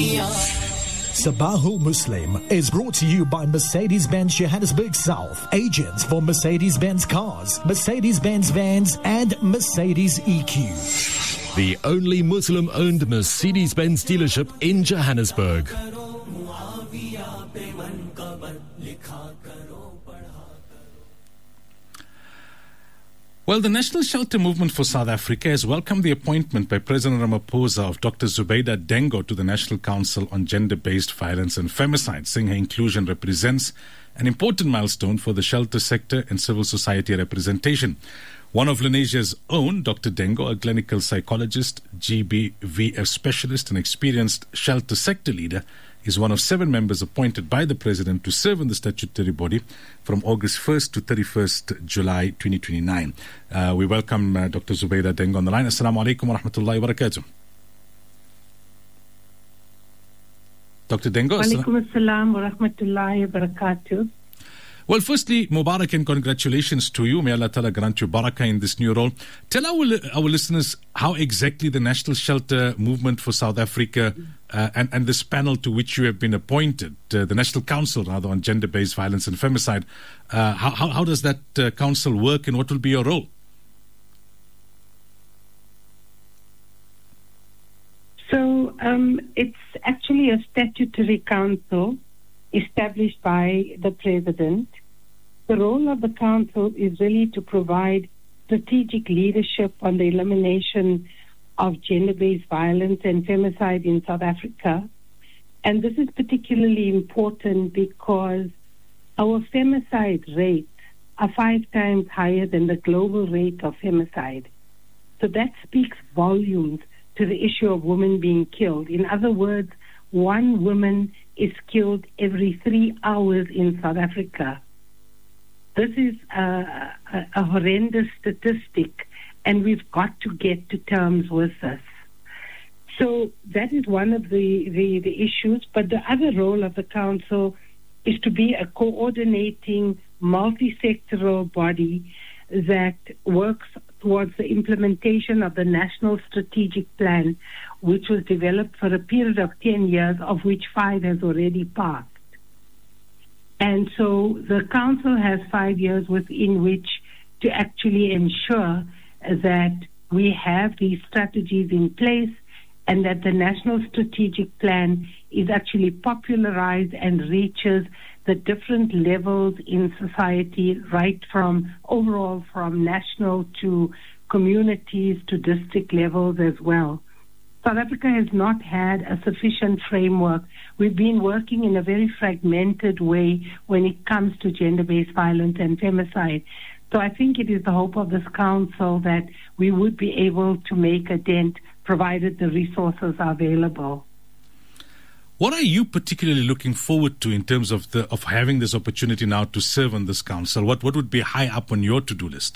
Sabahul Muslim is brought to you by Mercedes-Benz Johannesburg South, agents for Mercedes-Benz cars, Mercedes-Benz vans and Mercedes EQ. The only Muslim-owned Mercedes-Benz dealership in Johannesburg. Well, the National Shelter Movement for South Africa has welcomed the appointment by President Ramaphosa of Dr. Zubeida Dengo to the National Council on Gender-Based Violence and Femicide, saying her inclusion represents an important milestone for the shelter sector and civil society representation. One of Lenasia's own, Dr. Dengo, a clinical psychologist, GBVF specialist and experienced shelter sector leader, is one of 7 members appointed by the President to serve in the statutory body from August 1st to 31st July 2029. We welcome Dr. Zubeida Dengo on the line. Assalamu alaikum wa rahmatullahi wa barakatuh. Dr. Dengo. Wa alaikum assalam wa rahmatullahi wa barakatuh. Well, firstly, Mubarak and congratulations to you. May Allah Ta'ala grant you barakah in this new role. Tell our listeners how exactly the National Shelter Movement for South Africa and this panel to which you have been appointed, the National Council rather on Gender-Based Violence and Femicide, how does that council work and what will be your role? So it's actually a statutory council established by the President. The role of the council is really to provide strategic leadership on the elimination of gender-based violence and femicide in South Africa. And this is particularly important because our femicide rates are 5 times higher than the global rate of femicide. So that speaks volumes to the issue of women being killed. In other words, 1 woman is killed every 3 hours in South Africa. This is a horrendous statistic, and we've got to get to terms with this. So that is one of the issues. But the other role of the council is to be a coordinating, multi-sectoral body that works towards the implementation of the National Strategic Plan, which was developed for a period of 10 years, of which 5 has already passed. And so the council has 5 years within which to actually ensure that we have these strategies in place and that the National Strategic Plan is actually popularized and reaches the different levels in society, right from overall from national to communities to district levels as well. South Africa has not had a sufficient framework. We've been working in a very fragmented way when it comes to gender-based violence and femicide. So I think it is the hope of this council that we would be able to make a dent provided the resources are available. What are you particularly looking forward to in terms of having this opportunity now to serve on this council? What would be high up on your to-do list?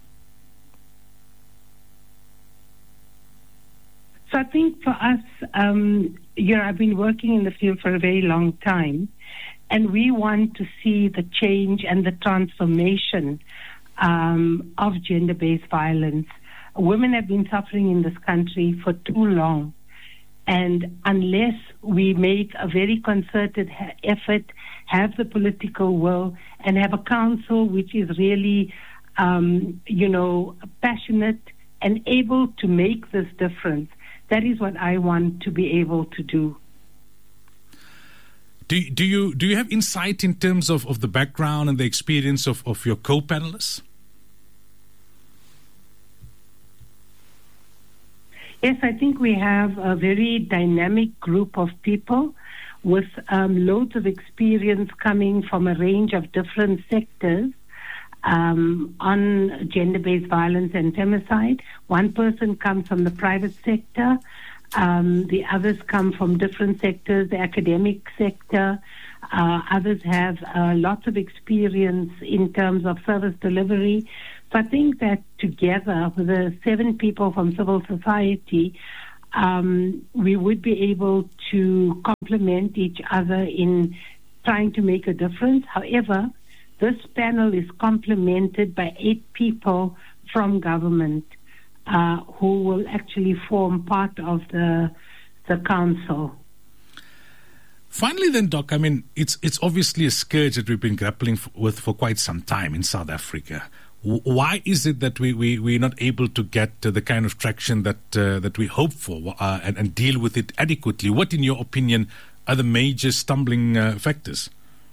So I think for us, I've been working in the field for a very long time, and we want to see the change and the transformation of gender-based violence. Women have been suffering in this country for too long, and unless we make a very concerted effort, have the political will, and have a council which is really, passionate and able to make this difference, that is what I want to be able to do. Do you have insight in terms of the background and the experience of your co-panelists? Yes, I think we have a very dynamic group of people with loads of experience coming from a range of different sectors on gender-based violence and femicide. One person comes from the private sector. The others come from different sectors, the academic sector. Others have lots of experience in terms of service delivery. So I think that together with the 7 people from civil society, we would be able to complement each other in trying to make a difference. However, this panel is complemented by 8 people from government who will actually form part of the council. Finally then, Doc, I mean, it's obviously a scourge that we've been grappling with for quite some time in South Africa. Why is it that we're not able to get the kind of traction that we hope for and deal with it adequately? What, in your opinion, are the major stumbling factors?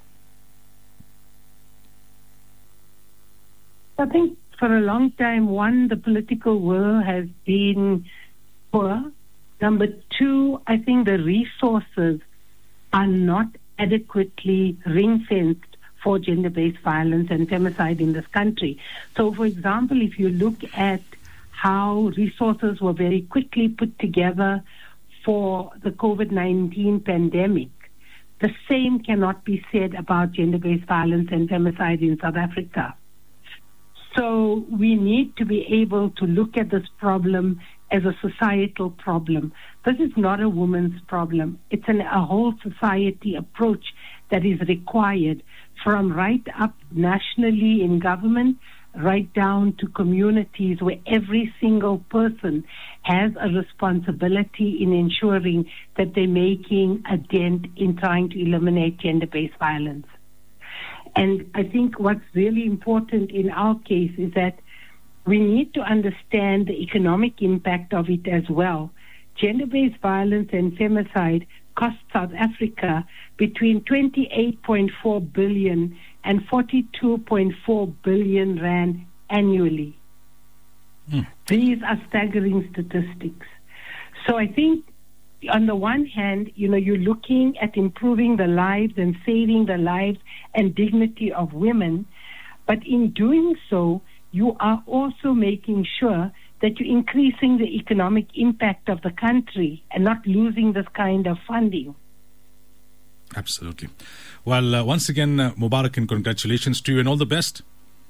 I think for a long time, one, the political will has been poor. Number two, I think the resources are not adequately ring-fenced for gender-based violence and femicide in this country. So, for example, if you look at how resources were very quickly put together for the COVID-19 pandemic, the same cannot be said about gender-based violence and femicide in South Africa. So we need to be able to look at this problem as a societal problem. This is not a woman's problem. It's a whole society approach that is required, from right up nationally in government, right down to communities where every single person has a responsibility in ensuring that they're making a dent in trying to eliminate gender-based violence. And I think what's really important in our case is that we need to understand the economic impact of it as well. Gender-based violence and femicide cost South Africa between 28.4 billion and 42.4 billion rand annually. These are staggering statistics. So I think on the one hand, you're looking at improving the lives and saving the lives and dignity of women, but in doing so, you are also making sure that you're increasing the economic impact of the country and not losing this kind of funding. Absolutely. Well, once again, Mubarak, and congratulations to you and all the best.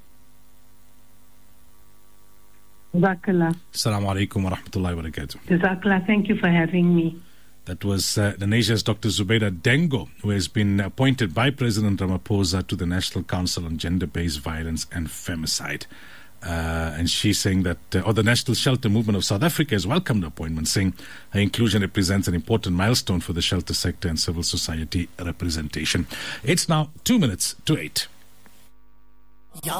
Jazakallah. Assalamu alaikum wa rahmatullahi wa barakatuh. Jazakallah. Thank you for having me. That was Indonesia's Dr. Zubaida Dengo, who has been appointed by President Ramaphosa to the National Council on Gender-Based Violence and Femicide. And she's saying that the National Shelter Movement of South Africa has welcomed the appointment, saying her inclusion represents an important milestone for the shelter sector and civil society representation. It's now 2 minutes to 8. Ya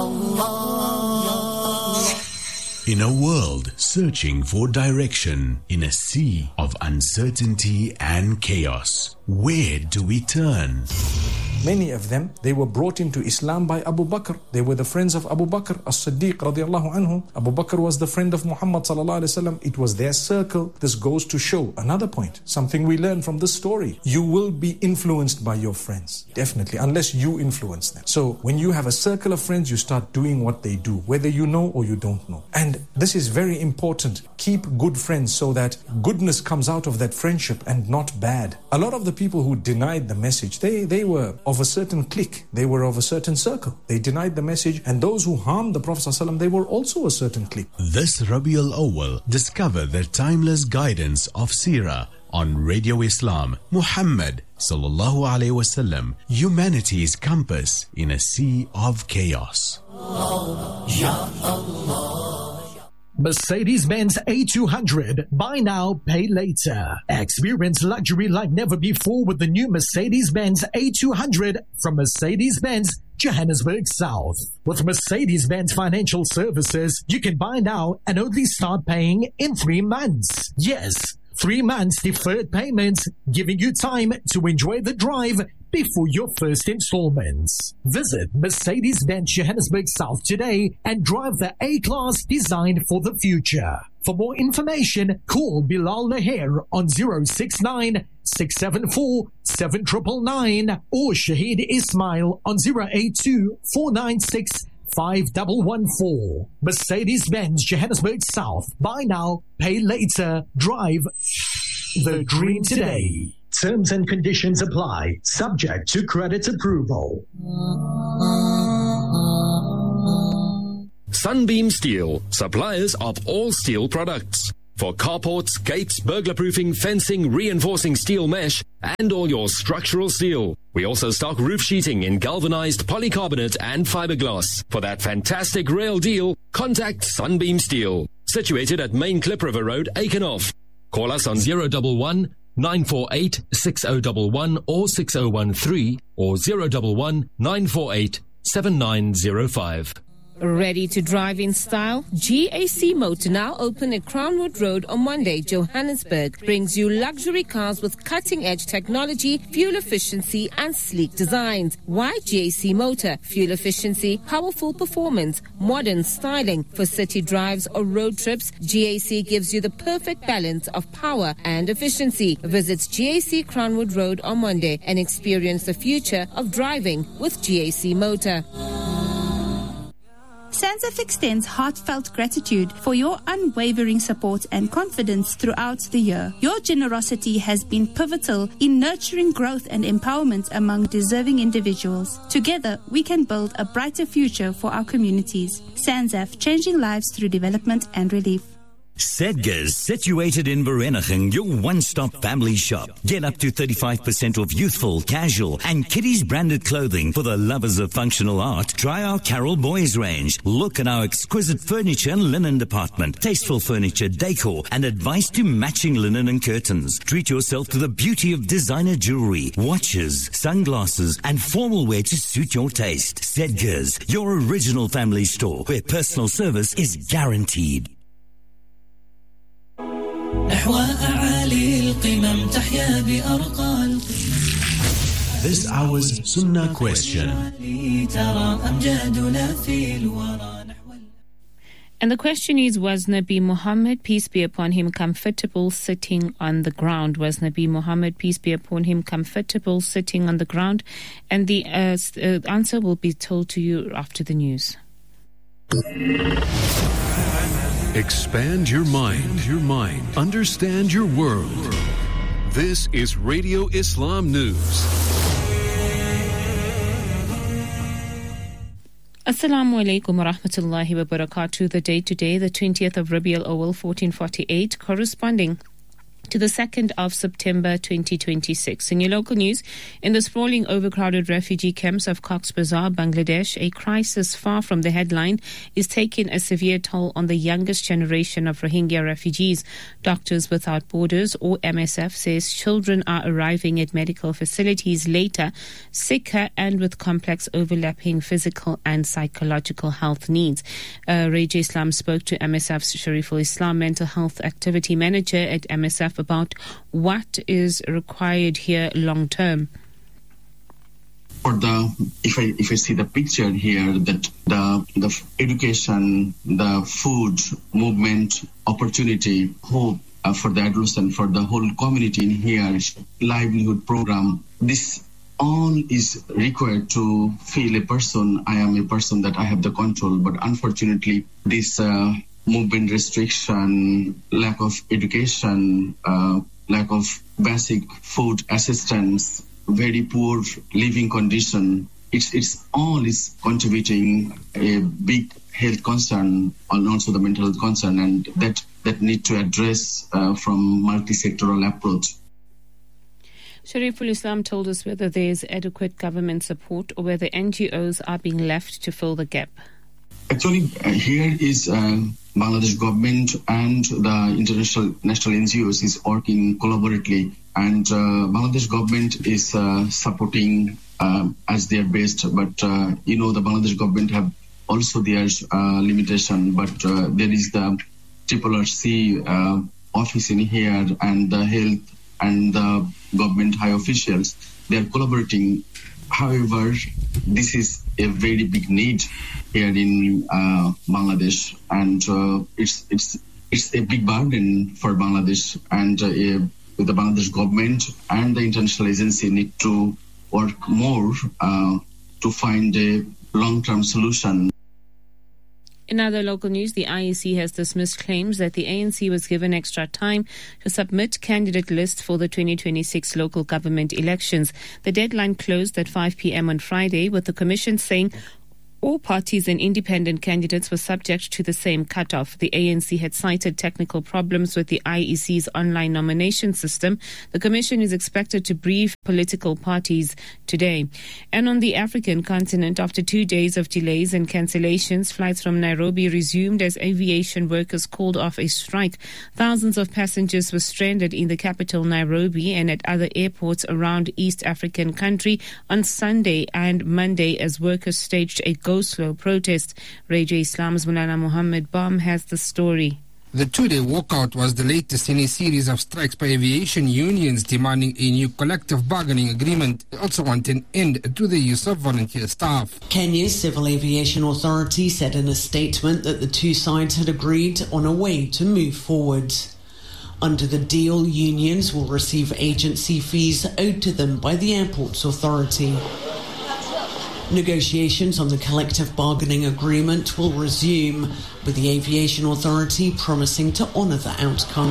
Allah. In a world searching for direction, in a sea of uncertainty and chaos, where do we turn? Many of them, they were brought into Islam by Abu Bakr. They were the friends of Abu Bakr as-Siddiq radiallahu anhu. Abu Bakr was the friend of Muhammad sallallahu alaihi wasallam. It was their circle. This goes to show another point, something we learn from this story. You will be influenced by your friends, definitely, unless you influence them. So when you have a circle of friends, you start doing what they do, whether you know or you don't know. And this is very important. Keep good friends so that goodness comes out of that friendship and not bad. A lot of the people who denied the message, they were of a certain clique, they were of a certain circle. They denied the message, and those who harmed the Prophet ﷺ, they were also a certain clique. This Rabiul Awwal, discover the timeless guidance of Seerah on Radio Islam. Muhammad sallallahu alaihi wasallam, humanity's compass in a sea of chaos. Ya Allah. Mercedes-Benz A200. Buy now, pay later. Experience luxury like never before with the new Mercedes-Benz A200 from Mercedes-Benz Johannesburg South. With Mercedes-Benz Financial Services, you can buy now and only start paying in 3 months. Yes, 3 months deferred payments, giving you time to enjoy the drive before your first installments. Visit Mercedes-Benz Johannesburg South today and drive the A-Class designed for the future. For more information, call Bilal Naher on 069 674 7999 or Shahid Ismail on 082 496 5114. Mercedes-Benz Johannesburg South. Buy now, pay later. Drive the dream today. Terms and conditions apply. Subject to credit approval. Sunbeam Steel, suppliers of all steel products. For carports, gates, burglar-proofing, fencing, reinforcing steel mesh, and all your structural steel. We also stock roof sheeting in galvanized polycarbonate and fiberglass. For that fantastic rail deal, contact Sunbeam Steel. Situated at Main Klip River Road, Aikenhof. Call us on 011 948 6011 or 6013 or 011 948 7905. Ready to drive in style? GAC Motor, now open at Crownwood Road on Monday, Johannesburg, brings you luxury cars with cutting-edge technology, fuel efficiency and sleek designs. Why GAC Motor? Fuel efficiency, powerful performance, modern styling. For city drives or road trips, GAC gives you the perfect balance of power and efficiency. Visit GAC Crownwood Road on Monday and experience the future of driving with GAC Motor. SANZAF extends heartfelt gratitude for your unwavering support and confidence throughout the year. Your generosity has been pivotal in nurturing growth and empowerment among deserving individuals. Together, we can build a brighter future for our communities. SANZAF, changing lives through development and relief. Sedgars, situated in Vereeniging, your one-stop family shop. Get up to 35% off youthful, casual and kiddies branded clothing. For the lovers of functional art, try our Carol Boys range. Look at our exquisite furniture and linen department. Tasteful furniture, decor and advice to matching linen and curtains. Treat yourself to the beauty of designer jewelry, watches, sunglasses and formal wear to suit your taste. Sedgars, your original family store where personal service is guaranteed. This hour's Sunnah question. And the question is, was Nabi Muhammad, peace be upon him, comfortable sitting on the ground? Was Nabi Muhammad, peace be upon him, comfortable sitting on the ground? And the answer will be told to you after the news. Expand your mind. Understand your world. This is Radio Islam News. Assalamu alaikum wa rahmatullahi wa barakatuh. The day today, the 20th of Rabiul Awal 1448, corresponding to the 2nd of September 2026. In your local news, in the sprawling, overcrowded refugee camps of Cox's Bazar, Bangladesh, a crisis far from the headline is taking a severe toll on the youngest generation of Rohingya refugees. Doctors Without Borders, or MSF, says children are arriving at medical facilities later, sicker and with complex overlapping physical and psychological health needs. Radio Islam spoke to MSF's Shariful Islam mental health activity manager at MSF about what is required here long term. For if I see the picture here, that the education, the food, movement, opportunity, hope for the adolescent, for the whole community in here, livelihood program, this all is required to feel a person. I am a person that I have the control, but unfortunately, this movement restriction, lack of education, lack of basic food assistance, very poor living condition. It's all is contributing a big health concern and also the mental health concern, and that need to address from multi-sectoral approach. Shariful Islam told us whether there is adequate government support or whether NGOs are being left to fill the gap. Actually, here is Bangladesh government and the international national NGOs is working collaboratively, and Bangladesh government is supporting as their best. But the Bangladesh government have also their limitation. But there is the RRC office in here, and the health and the government high officials. They are collaborating. However, this is a very big need here in Bangladesh, and it's a big burden for Bangladesh, and the Bangladesh government and the international agency need to work more to find a long-term solution. In other local news, the IEC has dismissed claims that the ANC was given extra time to submit candidate lists for the 2026 local government elections. The deadline closed at 5 p.m. on Friday, with the Commission saying All parties and independent candidates were subject to the same cutoff. The ANC had cited technical problems with the IEC's online nomination system. The Commission is expected to brief political parties today. And on the African continent, after 2 days of delays and cancellations, flights from Nairobi resumed as aviation workers called off a strike. Thousands of passengers were stranded in the capital, Nairobi, and at other airports around East African country on Sunday and Monday as workers staged a go-slow protest. Radio Islam's Mulana Muhammad Bam has the story. The 2-day walkout was the latest in a series of strikes by aviation unions demanding a new collective bargaining agreement. They also want an end to the use of volunteer staff. Kenya's Civil Aviation Authority said in a statement that the two sides had agreed on a way to move forward. Under the deal, unions will receive agency fees owed to them by the Airports Authority. Negotiations on the collective bargaining agreement will resume, with the Aviation Authority promising to honour the outcome.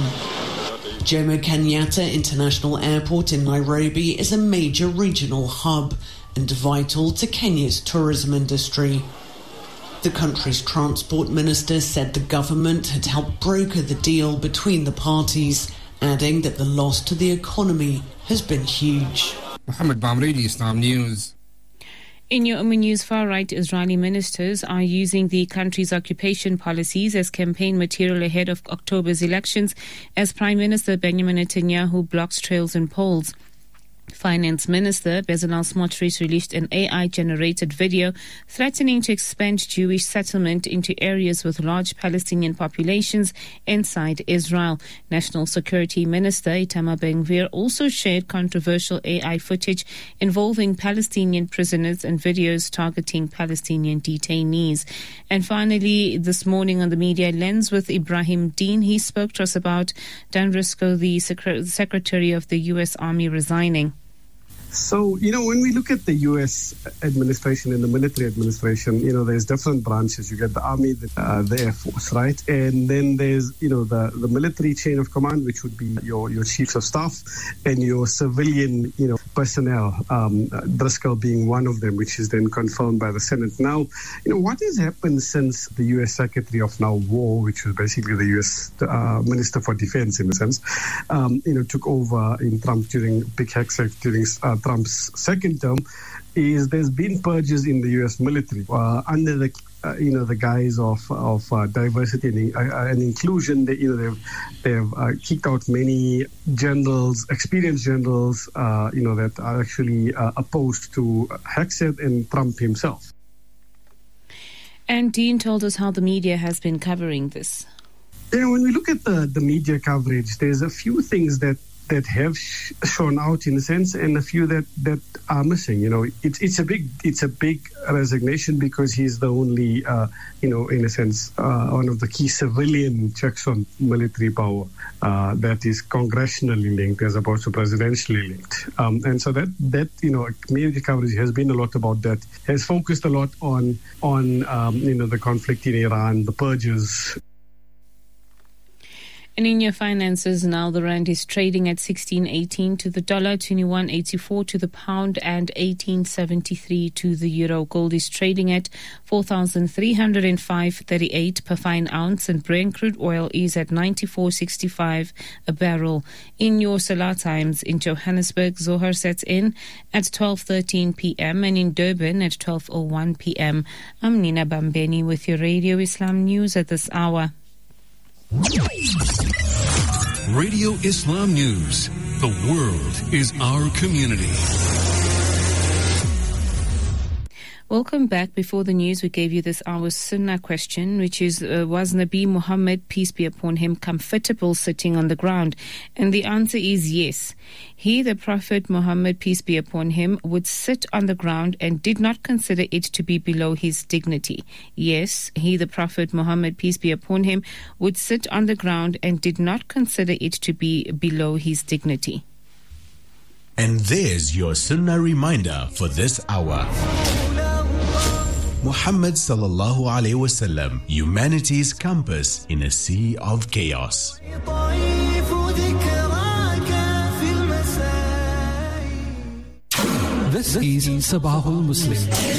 Jomo Kenyatta International Airport in Nairobi is a major regional hub and vital to Kenya's tourism industry. The country's transport minister said the government had helped broker the deal between the parties, adding that the loss to the economy has been huge. Muhammad Bam, Radio Islam News. In your news, far-right Israeli ministers are using the country's occupation policies as campaign material ahead of October's elections as Prime Minister Benjamin Netanyahu blocks trails and polls. Finance Minister Bezalel Smotrich released an AI-generated video threatening to expand Jewish settlement into areas with large Palestinian populations inside Israel. National Security Minister Itamar Ben-Gvir also shared controversial AI footage involving Palestinian prisoners and videos targeting Palestinian detainees. And finally, this morning on the Media Lens with Ibrahim Dean, he spoke to us about Dan Risco, the Secretary of the U.S. Army, resigning. So, when we look at the U.S. administration and the military administration, there's different branches. You get the Army, the Air Force, right? And then there's, the military chain of command, which would be your chiefs of staff and your civilian, personnel, Driscoll being one of them, which is then confirmed by the Senate. Now, what has happened since the U.S. Secretary of War, which was basically the U.S. Minister for Defense in a sense, took over in Trump during Big Hegseth, during Trump's second term, is there's been purges in the U.S. military under the the guise of diversity and inclusion. They've kicked out many generals, experienced generals, that are actually opposed to Hegseth and Trump himself. And Dean told us how the media has been covering this. When we look at the media coverage, there's a few things that have shown out in a sense, and a few that are missing. It's a big resignation because he's the only, in a sense, one of the key civilian checks on military power that is congressionally linked as opposed to presidentially linked. And so that media coverage has been a lot about that. Has focused a lot on the conflict in Iran, the purges. And in your finances now, the rand is trading at 16.18 to the dollar, 21.84 to the pound, and 18.73 to the euro. Gold is trading at 4,305.38 per fine ounce, and Brent crude oil is at 94.65 a barrel. In your Salah times, in Johannesburg, Zohar sets in at 12:13 p.m. and in Durban at 12:01 p.m. I'm Nina Bambeni with your Radio Islam News at this hour. Radio Islam News. The world is our community. Welcome back. Before the news, we gave you this hour's Sunnah question, which is, was Nabi Muhammad, peace be upon him, comfortable sitting on the ground? And the answer is yes. He, the Prophet Muhammad, peace be upon him, would sit on the ground and did not consider it to be below his dignity. Yes, he, the Prophet Muhammad, peace be upon him, would sit on the ground and did not consider it to be below his dignity. And there's your Sunnah reminder for this hour. Muhammad sallallahu alaihi wasallam, humanity's compass in a sea of chaos. This is Sabahul Muslim.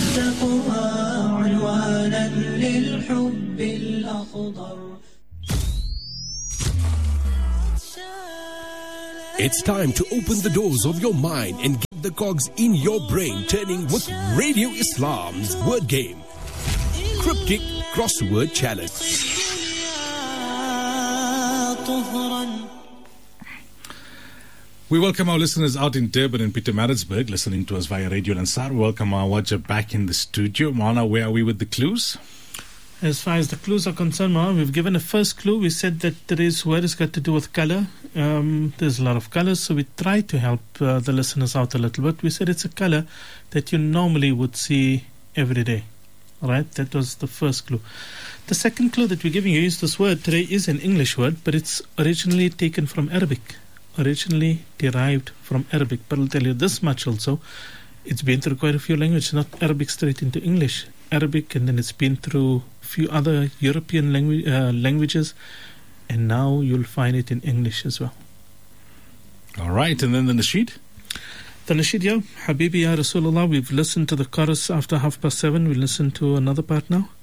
It's time to open the doors of your mind and get the cogs in your brain turning with Radio Islam's word game. Cryptic Crossword Challenge. We welcome our listeners out in Durban and Pietermaritzburg listening to us via Radio Lansar. Welcome our Wajah back in the studio. Mana, where are we with the clues? As far as the clues are concerned, Mana, we've given a first clue. We said that today's word has got to do with color. There's a lot of colors, so we try to help the listeners out a little bit. We said it's a color that you normally would see every day. All right, that was the first clue. The second clue that we're giving you is this word today is an English word, but it's originally taken from Arabic. Originally derived from Arabic, but I'll tell you this much also. It's been through quite a few languages, not Arabic straight into English. Arabic, and then it's been through a few other European languages, and now you'll find it in English as well. All right, and then the nasheed? The nasheed, yeah. Habibi ya Rasulullah. We've listened to the chorus after 7:30. We'll listen to another part now.